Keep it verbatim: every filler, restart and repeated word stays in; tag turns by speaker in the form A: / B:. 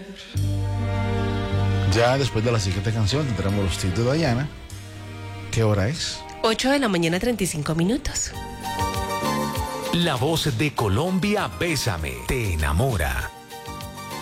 A: Ya después de la siguiente canción tendremos los tips de Dayana. ¿Qué hora es?
B: ocho de la mañana, treinta y cinco minutos.
C: La voz de Colombia, Bésame, te enamora.